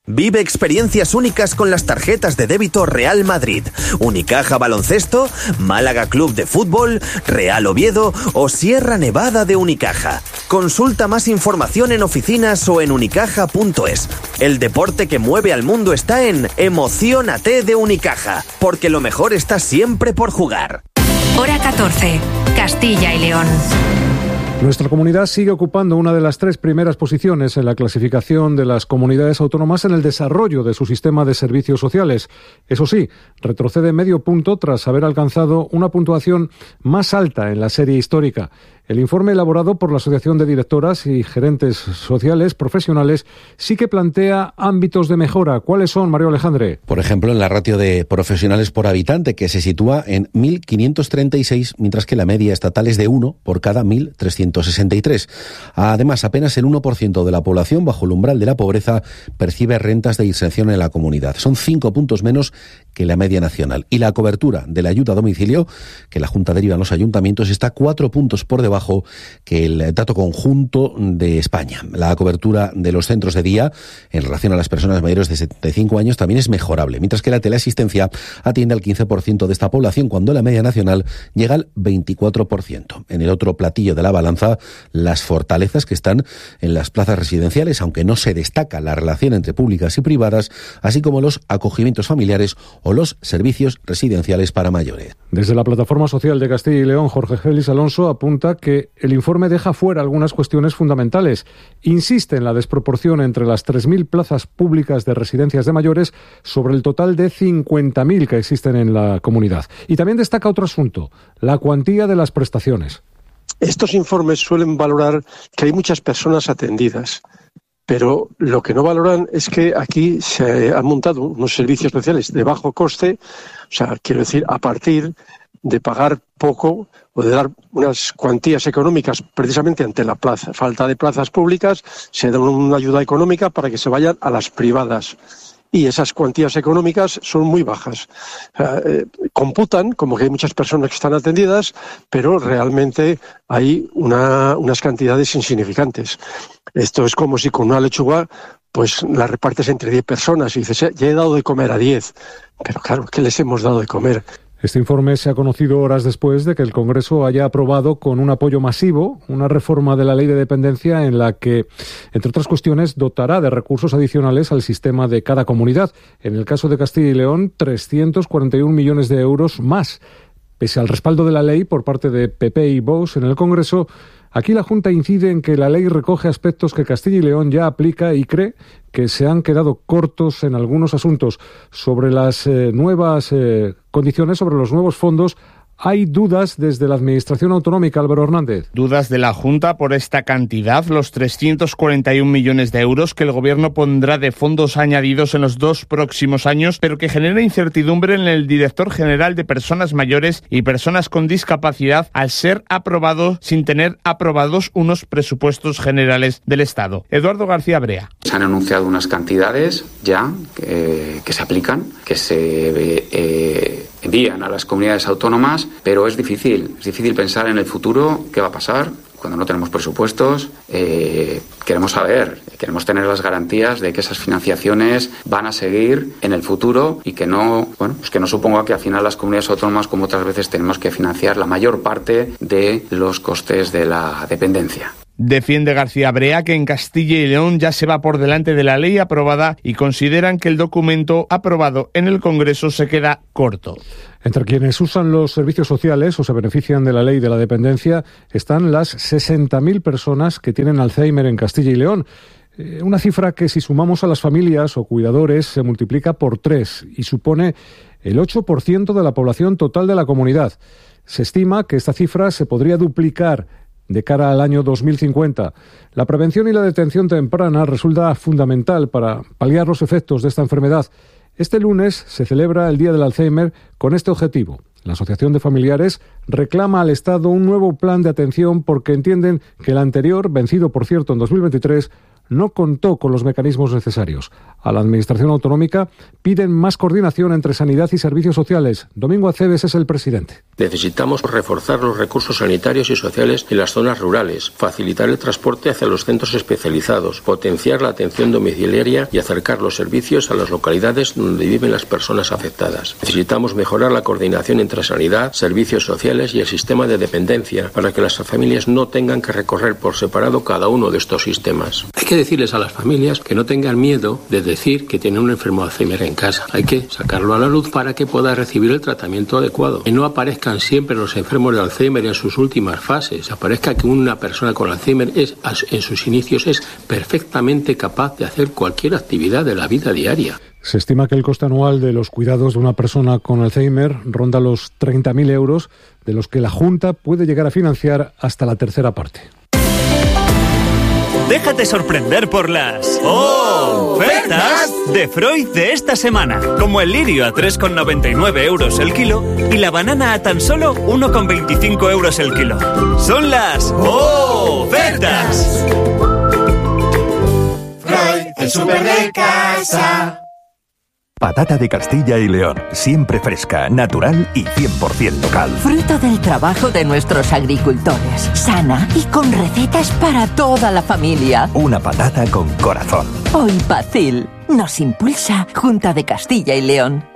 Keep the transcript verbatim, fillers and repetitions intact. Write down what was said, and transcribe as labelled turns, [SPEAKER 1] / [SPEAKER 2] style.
[SPEAKER 1] Vive experiencias únicas con las tarjetas de débito Real Madrid, Unicaja Baloncesto, Málaga Club de Fútbol, Real Oviedo o Sierra Nevada de Unicaja. Consulta más información en oficinas o en unicaja punto es. El deporte que mueve al mundo está en Emociónate de Unicaja, porque lo mejor está siempre por jugar.
[SPEAKER 2] Hora catorce, Castilla y León.
[SPEAKER 3] Nuestra comunidad sigue ocupando una de las tres primeras posiciones en la clasificación de las comunidades autónomas en el desarrollo de su sistema de servicios sociales. Eso sí, retrocede medio punto tras haber alcanzado una puntuación más alta en la serie histórica. El informe elaborado por la Asociación de Directoras y Gerentes Sociales Profesionales sí que plantea ámbitos de mejora. ¿Cuáles son, Mario Alejandre?
[SPEAKER 4] Por ejemplo, en la ratio de profesionales por habitante, que se sitúa en mil quinientos treinta y seis, mientras que la media estatal es de uno por cada mil trescientos sesenta y tres. Además, apenas el uno por ciento de la población bajo el umbral de la pobreza percibe rentas de inserción en la comunidad. Son cinco puntos menos que la media nacional. Y la cobertura de la ayuda a domicilio, que la Junta deriva a los ayuntamientos, está cuatro puntos por debajo que el dato conjunto de España. La cobertura de los centros de día en relación a las personas mayores de setenta y cinco años también es mejorable, mientras que la teleasistencia atiende al quince por ciento de esta población, cuando la media nacional llega al veinticuatro por ciento. En el otro platillo de la balanza, las fortalezas que están en las plazas residenciales, aunque no se destaca la relación entre públicas y privadas, así como los acogimientos familiares o los servicios residenciales para mayores.
[SPEAKER 3] Desde la Plataforma Social de Castilla y León, Jorge Gelis Alonso apunta que el informe deja fuera algunas cuestiones fundamentales. Insiste en la desproporción entre las tres mil plazas públicas de residencias de mayores sobre el total de cincuenta mil que existen en la comunidad. Y también destaca otro asunto, la cuantía de las prestaciones.
[SPEAKER 5] Estos informes suelen valorar que hay muchas personas atendidas, pero lo que no valoran es que aquí se han montado unos servicios especiales de bajo coste, o sea, quiero decir, a partir de pagar poco o de dar unas cuantías económicas precisamente ante la plaza, falta de plazas públicas, se da una ayuda económica para que se vayan a las privadas. Y esas cuantías económicas son muy bajas. Eh, computan como que hay muchas personas que están atendidas, pero realmente hay una, unas cantidades insignificantes. Esto es como si con una lechuga pues la repartes entre diez personas y dices, ya he dado de comer a diez. Pero claro, ¿qué les hemos dado de comer?
[SPEAKER 3] Este informe se ha conocido horas después de que el Congreso haya aprobado con un apoyo masivo una reforma de la Ley de Dependencia en la que, entre otras cuestiones, dotará de recursos adicionales al sistema de cada comunidad. En el caso de Castilla y León, trescientos cuarenta y un millones de euros más. Pese al respaldo de la ley por parte de P P y Vox en el Congreso, aquí la Junta incide en que la ley recoge aspectos que Castilla y León ya aplica y cree que se han quedado cortos en algunos asuntos. Sobre las eh, nuevas eh, condiciones, sobre los nuevos fondos, hay dudas desde la Administración Autonómica, Álvaro Hernández.
[SPEAKER 6] Dudas de la Junta por esta cantidad, los trescientos cuarenta y un millones de euros que el Gobierno pondrá de fondos añadidos en los dos próximos años, pero que genera incertidumbre en el director general de Personas Mayores y Personas con Discapacidad al ser aprobado sin tener aprobados unos presupuestos generales del Estado. Eduardo García Brea.
[SPEAKER 7] Se han anunciado unas cantidades ya eh, que se aplican, que se eh, envían a las comunidades autónomas, pero es difícil, es difícil pensar en el futuro, qué va a pasar cuando no tenemos presupuestos. Eh, queremos saber, queremos tener las garantías de que esas financiaciones van a seguir en el futuro y que no, bueno, pues que no suponga que al final las comunidades autónomas, como otras veces, tenemos que financiar la mayor parte de los costes de la dependencia.
[SPEAKER 6] Defiende García Brea que en Castilla y León ya se va por delante de la ley aprobada y consideran que el documento aprobado en el Congreso se queda corto.
[SPEAKER 3] Entre quienes usan los servicios sociales o se benefician de la ley de la dependencia están las sesenta mil personas que tienen Alzheimer en Castilla y León. Eh, una cifra que, si sumamos a las familias o cuidadores, se multiplica por tres y supone el ocho por ciento de la población total de la comunidad. Se estima que esta cifra se podría duplicar de cara al año dos mil cincuenta. La prevención y la detención temprana resulta fundamental para paliar los efectos de esta enfermedad. Este lunes se celebra el Día del Alzheimer con este objetivo. La Asociación de Familiares reclama al Estado un nuevo plan de atención porque entienden que el anterior, vencido por cierto en dos mil veintitrés, no contó con los mecanismos necesarios. A la Administración autonómica piden más coordinación entre sanidad y servicios sociales. Domingo Aceves es el presidente.
[SPEAKER 8] Necesitamos reforzar los recursos sanitarios y sociales en las zonas rurales, facilitar el transporte hacia los centros especializados, potenciar la atención domiciliaria y acercar los servicios a las localidades donde viven las personas afectadas. Necesitamos mejorar la coordinación entre sanidad, servicios sociales y el sistema de dependencia para que las familias no tengan que recorrer por separado cada uno de estos sistemas. Hay que decirles a las familias que no tengan miedo de decir que tienen un enfermo de Alzheimer en casa. Hay que sacarlo a la luz para que pueda recibir el tratamiento adecuado. Que no aparezcan siempre los enfermos de Alzheimer en sus últimas fases. Aparezca que una persona con Alzheimer es, en sus inicios es perfectamente capaz de hacer cualquier actividad de la vida diaria.
[SPEAKER 3] Se estima que el coste anual de los cuidados de una persona con Alzheimer ronda los treinta mil euros, de los que la Junta puede llegar a financiar hasta la tercera parte.
[SPEAKER 9] Déjate sorprender por las ofertas de Freud de esta semana. Como el lirio a tres con noventa y nueve euros el kilo y la banana a tan solo uno con veinticinco euros el kilo. Son las ofertas.
[SPEAKER 10] Freud, el súper de casa.
[SPEAKER 11] Patata de Castilla y León, siempre fresca, natural y cien por ciento local.
[SPEAKER 12] Fruto del trabajo de nuestros agricultores, sana y con recetas para toda la familia.
[SPEAKER 11] Una patata con corazón.
[SPEAKER 12] Hoy Pacil nos impulsa Junta de Castilla y León.